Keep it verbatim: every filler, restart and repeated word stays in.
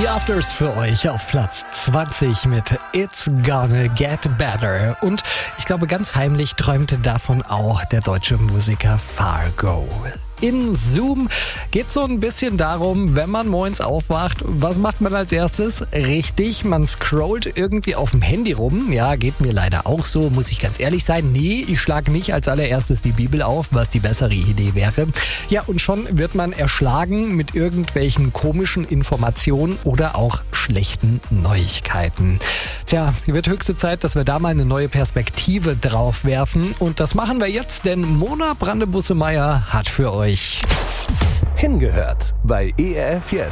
The Afters für euch auf Platz zwanzig mit It's Gonna Get Better. Und ich glaube, ganz heimlich träumte davon auch der deutsche Musiker Fargo. In Zoom geht so ein bisschen darum, wenn man morgens aufwacht, was macht man als erstes? Richtig, man scrollt irgendwie auf dem Handy rum. Ja, geht mir leider auch so, muss ich ganz ehrlich sein. Nee, ich schlage nicht als allererstes die Bibel auf, was die bessere Idee wäre. Ja, und schon wird man erschlagen mit irgendwelchen komischen Informationen oder auch schlechten Neuigkeiten. Tja, wird höchste Zeit, dass wir da mal eine neue Perspektive drauf werfen. Und das machen wir jetzt, denn Mona Brande-Busse-Meier hat für euch Hingehört bei E R F Yes.